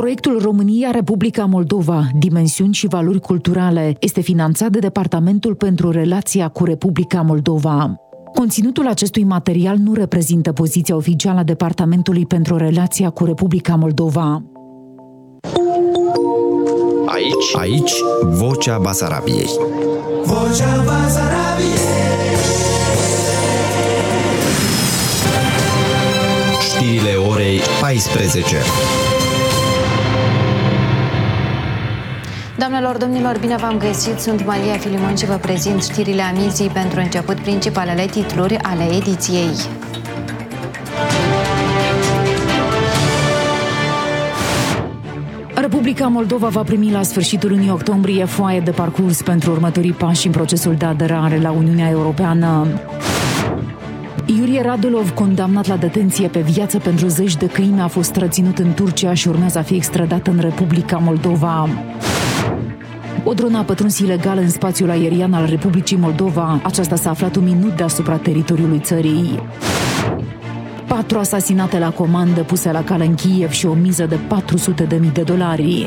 Proiectul România-Republica Moldova, dimensiuni și valori culturale, este finanțat de Departamentul pentru Relația cu Republica Moldova. Conținutul acestui material nu reprezintă poziția oficială a Departamentului pentru Relația cu Republica Moldova. Aici, Vocea Basarabiei. Vocea Basarabiei. Știrile orei 14. Doamnelor, domnilor, bine v-am găsit! Sunt Maria Filimon și vă prezint știrile amiții pentru început principalele titluri ale ediției. Republica Moldova va primi la sfârșitul lunii octombrie foaie de parcurs pentru următorii pași în procesul de aderare la Uniunea Europeană. Iurie Radulov, condamnat la detenție pe viață pentru zeci de crime, a fost reținut în Turcia și urmează a fi extradat în Republica Moldova. O dronă a pătruns ilegal în spațiul aerian al Republicii Moldova. Aceasta s-a aflat un minut deasupra teritoriului țării. 4 asasinate la comandă puse la cale în Kiev și o miză de $400.000.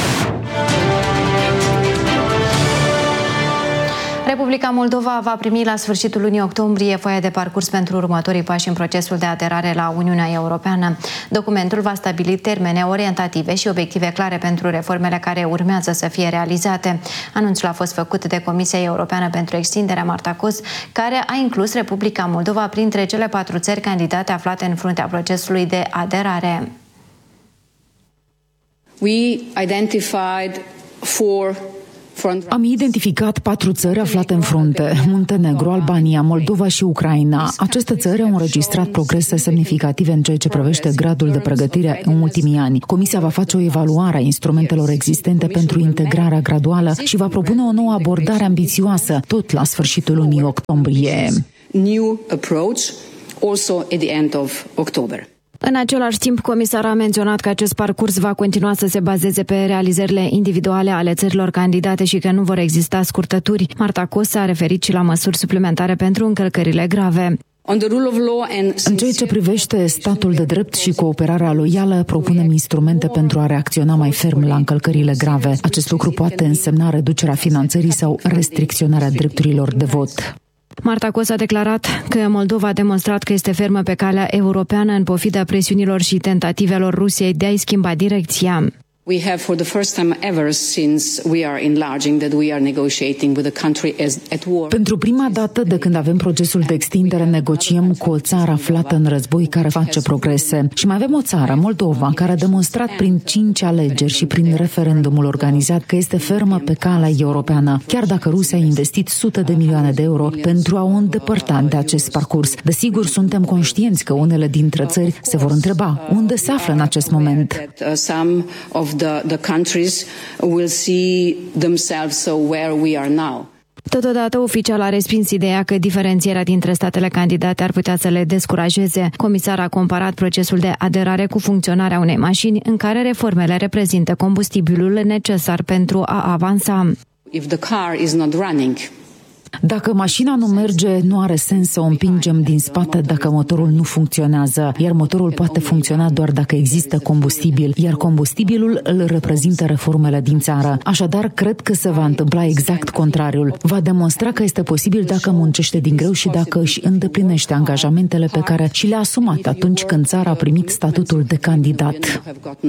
Republica Moldova va primi la sfârșitul lunii octombrie foaia de parcurs pentru următorii pași în procesul de aderare la Uniunea Europeană. Documentul va stabili termene orientative și obiective clare pentru reformele care urmează să fie realizate. Anunțul a fost făcut de Comisia Europeană pentru Extinderea Martacos, care a inclus Republica Moldova printre cele 4 țări candidate aflate în fruntea procesului de aderare. Am identificat 4 țări aflate în frunte: Muntenegru, Albania, Moldova și Ucraina. Aceste țări au înregistrat progrese semnificative în ceea ce privește gradul de pregătire în ultimii ani. Comisia va face o evaluare a instrumentelor existente pentru integrarea graduală și va propune o nouă abordare ambițioasă, tot la sfârșitul lunii octombrie. În același timp, comisara a menționat că acest parcurs va continua să se bazeze pe realizările individuale ale țărilor candidate și că nu vor exista scurtături. Marta Cos s-a referit și la măsuri suplimentare pentru încălcările grave. În ceea ce privește statul de drept și cooperarea loială, propunem instrumente pentru a reacționa mai ferm la încălcările grave. Acest lucru poate însemna reducerea finanțării sau restricționarea drepturilor de vot. Marta Cos a declarat că Moldova a demonstrat că este fermă pe calea europeană în pofida presiunilor și tentativelor Rusiei de a-i schimba direcția. We have for the first time ever since we are enlarging that we are negotiating with a country at war. Pentru prima dată de când avem procesul de extindere, negociem cu o țară aflată în război care face progrese. Și mai avem o țară, Moldova, care a demonstrat prin 5 alegeri și prin referendumul organizat că este fermă pe calea europeană, chiar dacă Rusia a investit sute de milioane de euro pentru a o îndepărta de acest parcurs. Desigur, suntem conștienți că unele dintre țări se vor întreba unde se află în acest moment. The countries will see themselves where we are now. Totodată, oficial a respins ideea că diferențierea dintre statele candidate ar putea să le descurajeze. Comisara a comparat procesul de aderare cu funcționarea unei mașini în care reformele reprezintă combustibilul necesar pentru a avansa. If the car is not running, dacă mașina nu merge, nu are sens să o împingem din spate dacă motorul nu funcționează, iar motorul poate funcționa doar dacă există combustibil, iar combustibilul îl reprezintă reformele din țară. Așadar, cred că se va întâmpla exact contrariul. Va demonstra că este posibil dacă muncește din greu și dacă își îndeplinește angajamentele pe care și le-a asumat atunci când țara a primit statutul de candidat.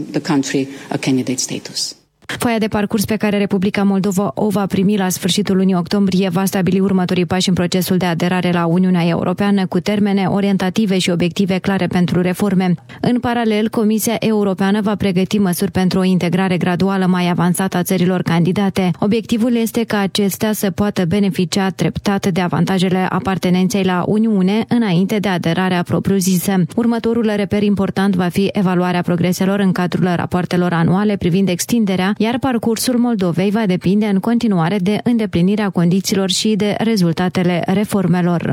Foaia de parcurs pe care Republica Moldova o va primi la sfârșitul lunii octombrie va stabili următorii pași în procesul de aderare la Uniunea Europeană, cu termene orientative și obiective clare pentru reforme. În paralel, Comisia Europeană va pregăti măsuri pentru o integrare graduală mai avansată a țărilor candidate. Obiectivul este ca acestea să poată beneficia treptat de avantajele apartenenței la Uniune înainte de aderarea propriu-zisă. Următorul reper important va fi evaluarea progreselor în cadrul rapoartelor anuale privind extinderea, iar parcursul Moldovei va depinde în continuare de îndeplinirea condițiilor și de rezultatele reformelor.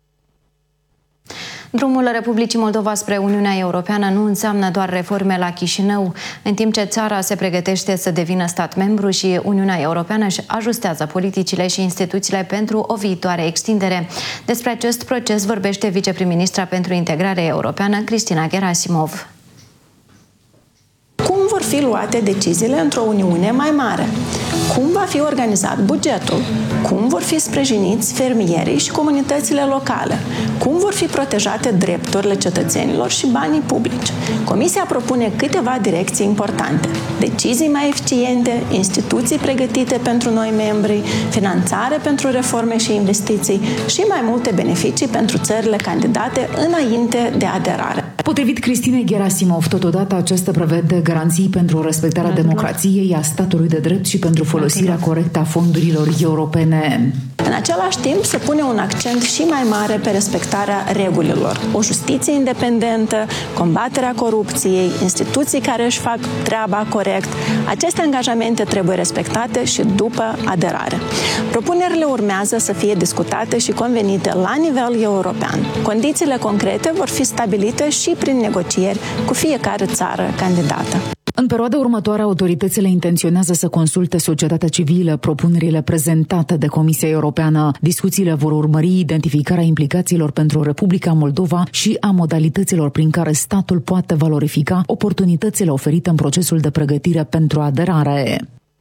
Drumul Republicii Moldova spre Uniunea Europeană nu înseamnă doar reforme la Chișinău. În timp ce țara se pregătește să devină stat membru și Uniunea Europeană își ajustează politicile și instituțiile pentru o viitoare extindere. Despre acest proces vorbește viceprim-ministra pentru integrare europeană, Cristina Gerasimov. Cum vor fi luate deciziile într-o Uniune mai mare. Cum va fi organizat bugetul? Cum vor fi sprijiniți fermierii și comunitățile locale? Cum vor fi protejate drepturile cetățenilor și banii publici? Comisia propune câteva direcții importante. Decizii mai eficiente, instituții pregătite pentru noi membri, finanțare pentru reforme și investiții și mai multe beneficii pentru țările candidate înainte de aderare. Potrivit Cristinei Gerasimov, totodată aceasta prevede garanții pentru respectarea democrației, a statului de drept și pentru folosirea corectă a fondurilor europene. În același timp, se pune un accent și mai mare pe respectarea regulilor. O justiție independentă, combaterea corupției, instituții care își fac treaba corect. Aceste angajamente trebuie respectate și după aderare. Propunerile urmează să fie discutate și convenite la nivel european. Condițiile concrete vor fi stabilite și prin negocieri cu fiecare țară candidată. În perioada următoare, autoritățile intenționează să consulte societatea civilă propunerile prezentate de Comisia Europeană. Discuțiile vor urmări identificarea implicațiilor pentru Republica Moldova și a modalităților prin care statul poate valorifica oportunitățile oferite în procesul de pregătire pentru aderare.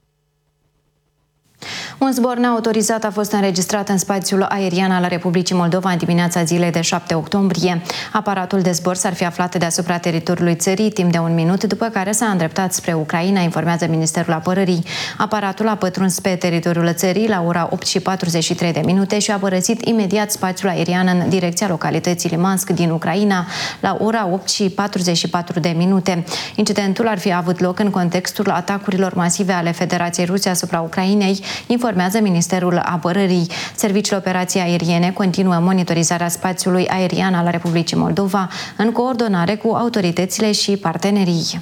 Un zbor neautorizat a fost înregistrat în spațiul aerian al Republicii Moldova în dimineața zilei de 7 octombrie. Aparatul de zbor s-ar fi aflat deasupra teritoriului țării timp de 1 minut, după care s-a îndreptat spre Ucraina, informează Ministerul Apărării. Aparatul a pătruns pe teritoriul țării la ora 8:43 și a părăsit imediat spațiul aerian în direcția localității Limansk din Ucraina la ora 8:44. Incidentul ar fi avut loc în contextul atacurilor masive ale Federației Ruse asupra Ucrainei, informează Ministerul Apărării. Serviciul Operației Aeriene continuă monitorizarea spațiului aerian al Republicii Moldova în coordonare cu autoritățile și partenerii.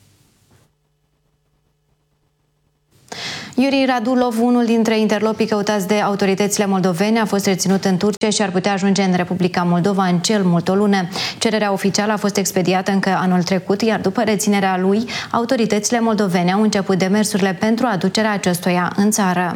Iuri Radulov, unul dintre interlopii căutați de autoritățile moldovene, a fost reținut în Turcia și ar putea ajunge în Republica Moldova în cel mult o lună. Cererea oficială a fost expediată încă anul trecut, iar după reținerea lui, autoritățile moldovene au început demersurile pentru aducerea acestuia în țară.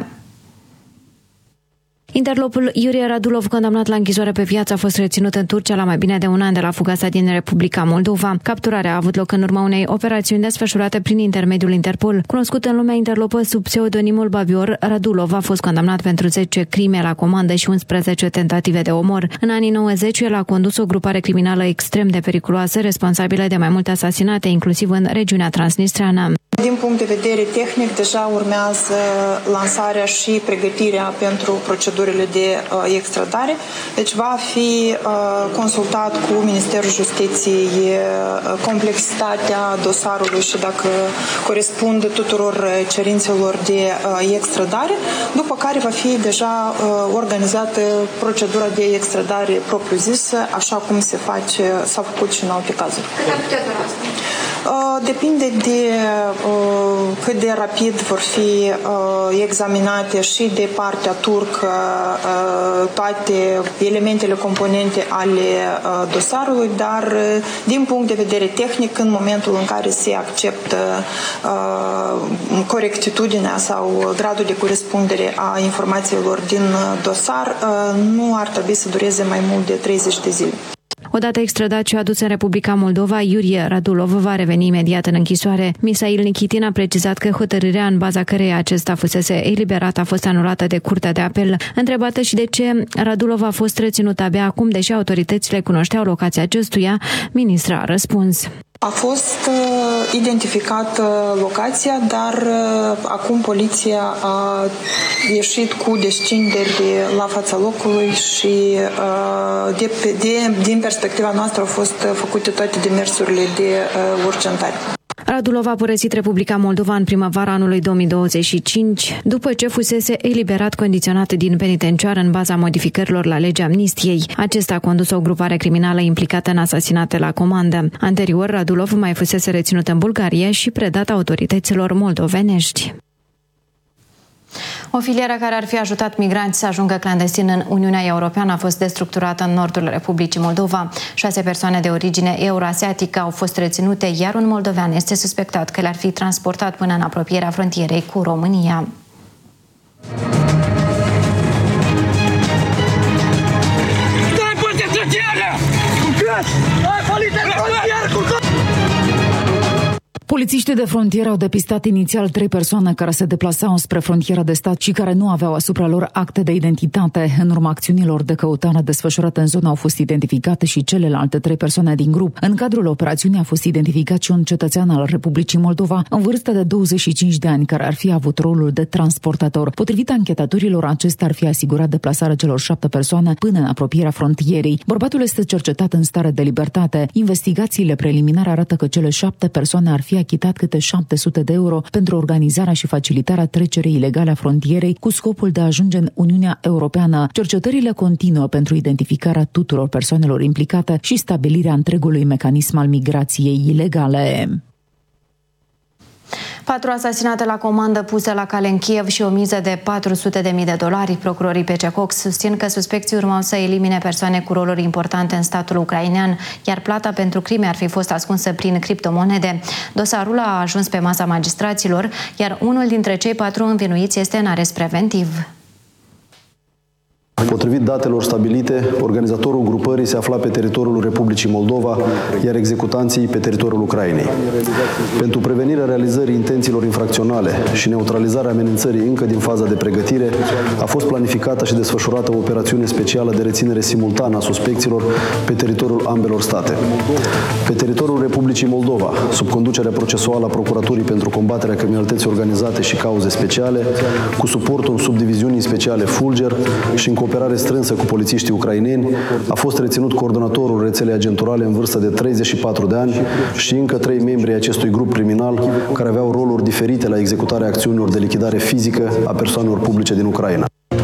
Interlopul Iuri Radulov, condamnat la închisoare pe viață, a fost reținut în Turcia la mai bine de un an de la fuga sa din Republica Moldova. Capturarea a avut loc în urma unei operațiuni desfășurate prin intermediul Interpol. Cunoscut în lumea interlopă sub pseudonimul Babior, Radulov a fost condamnat pentru 10 crime la comandă și 11 tentative de omor. În anii 90, el a condus o grupare criminală extrem de periculoasă, responsabilă de mai multe asasinate, inclusiv în regiunea transnistreană. Din punct de vedere tehnic, deja urmează lansarea și pregătirea pentru procedurile de extradare. Deci va fi consultat cu Ministerul Justiției complexitatea dosarului și dacă corespunde tuturor cerințelor de extradare, după care va fi deja organizată procedura de extradare propriu-zisă, așa cum s-a făcut și în alte cazuri. Depinde de cât de rapid vor fi examinate și de partea turcă toate elementele componente ale dosarului, dar din punct de vedere tehnic, în momentul în care se acceptă corectitudinea sau gradul de corespundere a informațiilor din dosar, nu ar trebui să dureze mai mult de 30 de zile. Odată extradat și adus în Republica Moldova, Iuri Radulov va reveni imediat în închisoare. Misail Nikitin a precizat că hotărârea în baza căreia acesta fusese eliberat a fost anulată de Curtea de Apel. Întrebată și de ce Radulov a fost reținut abia acum, deși autoritățile cunoșteau locația acestuia, ministra a răspuns. A fost identificată locația, dar acum poliția a ieșit cu descinderi la fața locului și din perspectiva noastră au fost făcute toate demersurile de urgentare. Radulov a părăsit Republica Moldova în primăvara anului 2025, după ce fusese eliberat condiționat din penitenciar în baza modificărilor la legea amnistiei. Acesta a condus o grupare criminală implicată în asasinate la comandă. Anterior, Radulov mai fusese reținut în Bulgaria și predat autorităților moldovenești. O filieră care ar fi ajutat migranți să ajungă clandestin în Uniunea Europeană a fost destructurată în nordul Republicii Moldova. 6 persoane de origine euroasiatică au fost reținute, iar un moldovean este suspectat că le-ar fi transportat până în apropierea frontierei cu România. Polițiștii de frontieră au depistat inițial 3 persoane care se deplasau spre frontiera de stat și care nu aveau asupra lor acte de identitate. În urma acțiunilor de căutare desfășurate în zonă au fost identificate și celelalte 3 persoane din grup. În cadrul operațiunii a fost identificat și un cetățean al Republicii Moldova în vârstă de 25 de ani care ar fi avut rolul de transportator. Potrivit anchetatorilor, acesta ar fi asigurat deplasarea celor 7 persoane până în apropierea frontierei. Bărbatul este cercetat în stare de libertate. Investigațiile preliminare arată că cele 7 persoane ar fi achitat câte 700 de euro pentru organizarea și facilitarea trecerii ilegale a frontierei cu scopul de a ajunge în Uniunea Europeană. Cercetările continuă pentru identificarea tuturor persoanelor implicate și stabilirea întregului mecanism al migrației ilegale. 4 asasinate la comandă puse la cale în Kiev și o miză de $400.000. Procurorii PC Cox susțin că suspecții urmau să elimine persoane cu roluri importante în statul ucrainean, iar plata pentru crime ar fi fost ascunsă prin criptomonede. Dosarul a ajuns pe masa magistraților, iar unul dintre cei 4 învinuiți este în arest preventiv. Potrivit datelor stabilite, organizatorul grupării se afla pe teritoriul Republicii Moldova, iar executanții pe teritoriul Ucrainei. Pentru prevenirea realizării intențiilor infracționale și neutralizarea amenințării încă din faza de pregătire, a fost planificată și desfășurată o operațiune specială de reținere simultană a suspecților pe teritoriul ambelor state. Pe teritoriul Republicii Moldova, sub conducerea procesuală a Procuraturii pentru combaterea criminalității organizate și cauze speciale, cu suportul subdiviziunii speciale Fulger și în cooperare strânsă cu polițiștii ucraineni, a fost reținut coordonatorul rețelei agenturale în vârstă de 34 de ani și încă 3 membri ai acestui grup criminal care aveau roluri diferite la executarea acțiunilor de lichidare fizică a persoanelor publice din Ucraina.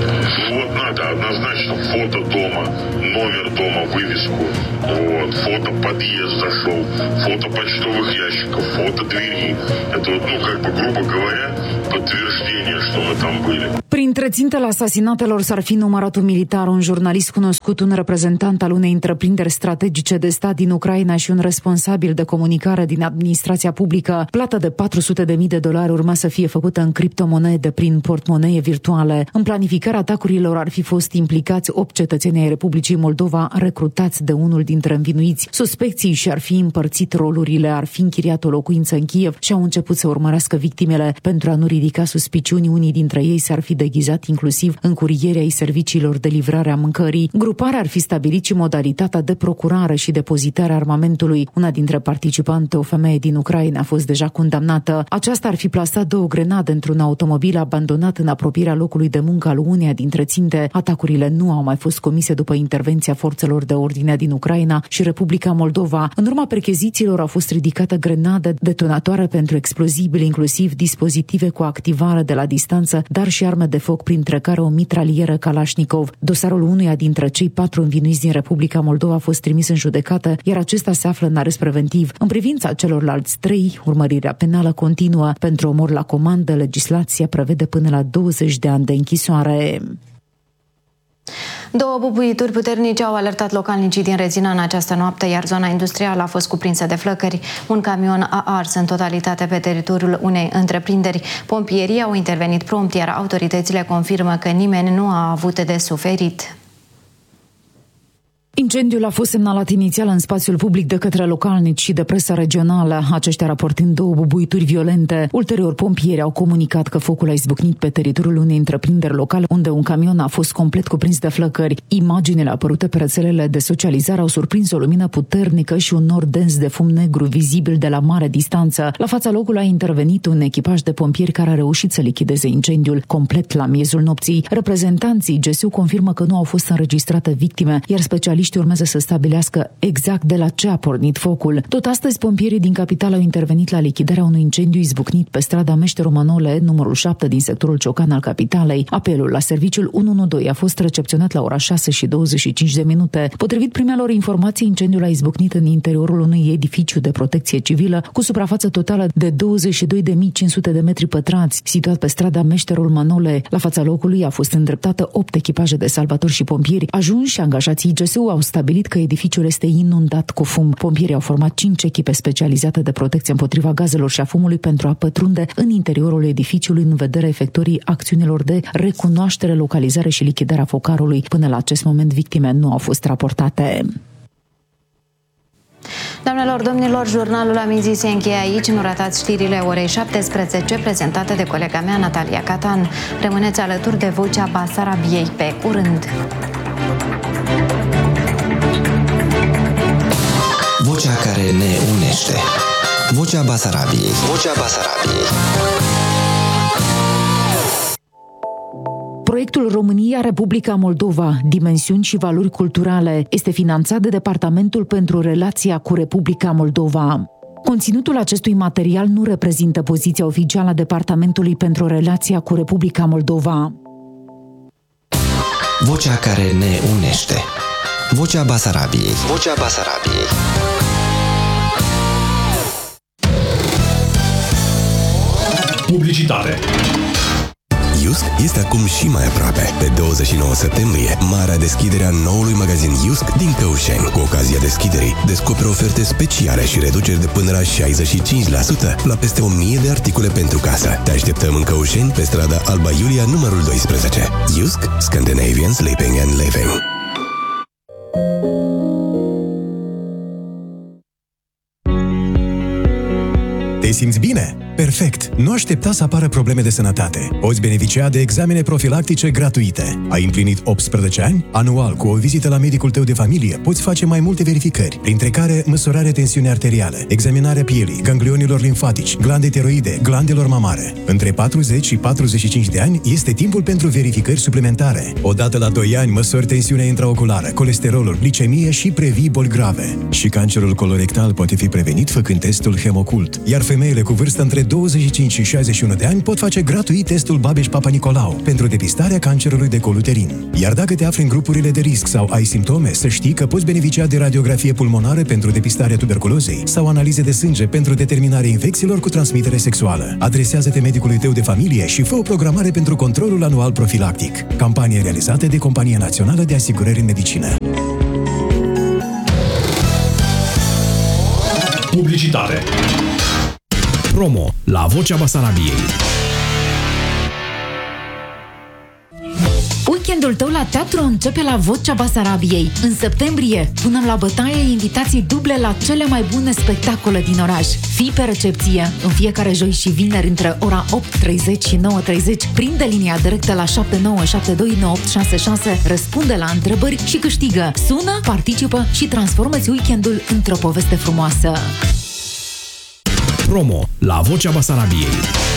Однозначно фото дома, номер дома, вывеску, фото подъезда шел, фото почтовых ящиков, фото двери. Это грубо говоря, подтверждение, что мы там были. Printre țintele asasinatelor s-ar fi numărat un militar, un jurnalist cunoscut, un reprezentant al unei întreprinderi strategice de stat din Ucraina și un responsabil de comunicare din administrația publică. Plata de $400.000 urma să fie făcută în criptomonede prin portmonee virtuale. În planificarea atacurilor ar fi fost implicați 8 cetățeni ai Republicii Moldova recrutați de unul dintre învinuiți. Suspecții și-ar fi împărțit rolurile, ar fi închiriat o locuință în Kiev și au început să urmărească victimele. Pentru a nu ridica suspiciuni, unii dintre ei s-ar fi deghizat inclusiv în curierii ai serviciilor de livrare a mâncării. Gruparea ar fi stabilit și modalitatea de procurare și depozitare a armamentului. Una dintre participante, o femeie din Ucraina, a fost deja condamnată. Aceasta ar fi plasat 2 grenade într-un automobil abandonat în apropierea locului de muncă al uneia dintre ținte. Atacurile nu au mai fost comise după intervenția forțelor de ordine din Ucraina și Republica Moldova. În urma perchezițiilor au fost ridicate grenade detonatoare pentru explozibili, inclusiv dispozitive cu activare de la distanță, dar și arme de foc, printre care o mitralieră Kalashnikov. Dosarul unuia dintre cei 4 învinuiți din Republica Moldova a fost trimis în judecată, iar acesta se află în arest preventiv. În privința celorlalți 3, urmărirea penală continuă. Pentru omor la comandă, legislația prevede până la 20 de ani de închisoare. 2 bubuituri puternice au alertat localnicii din Rezina în această noapte, iar zona industrială a fost cuprinsă de flăcări. Un camion a ars în totalitate pe teritoriul unei întreprinderi. Pompierii au intervenit prompt, iar autoritățile confirmă că nimeni nu a avut de suferit. Incendiul a fost semnalat inițial în spațiul public de către localnici și de presa regională, aceștia raportând 2 bubuituri violente. Ulterior, pompierii au comunicat că focul a izbucnit pe teritoriul unei întreprinderi locale, unde un camion a fost complet cuprins de flăcări. Imaginele apărute pe rețelele de socializare au surprins o lumină puternică și un nor dens de fum negru vizibil de la mare distanță. La fața locului a intervenit un echipaj de pompieri care a reușit să lichideze incendiul complet la miezul nopții. Reprezentanții GSU confirmă că nu au fost înregistrate victime, iar specialiștii urmează să stabilească exact de la ce a pornit focul. Tot astăzi, pompierii din capitală au intervenit la lichidarea unui incendiu izbucnit pe strada Meșteru Manole, numărul 7 din sectorul Ciocan al capitalei. Apelul la serviciul 112 a fost recepționat la ora 6:25. Potrivit primelor informații, incendiul a izbucnit în interiorul unui edificiu de protecție civilă cu suprafață totală de 22.500 de metri pătrați, situat pe strada Meșterul Manole. La fața locului a fost îndreptată 8 echipaje de salvatori și pompieri. Ajunși și angajații GSU au stabilit că edificiul este inundat cu fum. Pompierii au format 5 echipe specializate de protecție împotriva gazelor și a fumului pentru a pătrunde în interiorul edificiului în vederea efectuării acțiunilor de recunoaștere, localizare și lichidarea focarului. Până la acest moment, victime nu au fost raportate. Doamnelor, domnilor, jurnalul Amidzii se încheie aici. Nu ratați știrile orei 17, prezentate de colega mea, Natalia Catan. Rămâneți alături de Vocea Basarabiei. Pe curând! Vocea care ne unește. Vocea Basarabiei. Vocea Basarabiei. Proiectul România-Republica Moldova, dimensiuni și valori culturale, este finanțat de Departamentul pentru Relația cu Republica Moldova. Conținutul acestui material nu reprezintă poziția oficială a Departamentului pentru Relația cu Republica Moldova. Vocea care ne unește. Vocea Basarabiei. Vocea Basarabiei. Publicitate. Iusc este acum și mai aproape. Pe 29 septembrie, marea deschidere a noului magazin Iusc din Căușeni. Cu ocazia deschiderii, descoperi oferte speciale și reduceri de până la 65% la peste 1000 de articole pentru casă. Te așteptăm în Căușeni, pe strada Alba Iulia, numărul 12. Iusc, Scandinavian Sleeping and Living. Te simți bine? Perfect! Nu aștepta să apară probleme de sănătate. Poți beneficia de examene profilactice gratuite. Ai împlinit 18 ani? Anual, cu o vizită la medicul tău de familie, poți face mai multe verificări, printre care măsurarea tensiunii arteriale, examinarea pielii, ganglionilor limfatici, glande tiroide, glandelor mamare. Între 40 și 45 de ani este timpul pentru verificări suplimentare. Odată la 2 ani măsori tensiunea intraoculară, colesterolul, glicemie și previi boli grave. Și cancerul colorectal poate fi prevenit făcând testul Hemocult. Iar femeile cu vârstă între 25 și 61 de ani pot face gratuit testul Babeș-Papa Nicolau pentru depistarea cancerului de col uterin. Iar dacă te afli în grupurile de risc sau ai simptome, să știi că poți beneficia de radiografie pulmonară pentru depistarea tuberculozei sau analize de sânge pentru determinarea infecțiilor cu transmitere sexuală. Adresează-te medicului tău de familie și fă o programare pentru controlul anual profilactic. Campanie realizată de Compania Națională de Asigurări în Medicină. Publicitate. Promo la Vocea Basarabiei. Weekendul tău la teatru începe la Vocea Basarabiei. În septembrie punem la bătaie invitații duble la cele mai bune spectacole din oraș. Fii pe recepție în fiecare joi și vineri între ora 8:30 și 9:30. Prinde linia directă la 79729866, răspunde la întrebări și câștigă. Sună, participă și transformă-ți weekendul într-o poveste frumoasă. Promo la Vocea Basarabiei.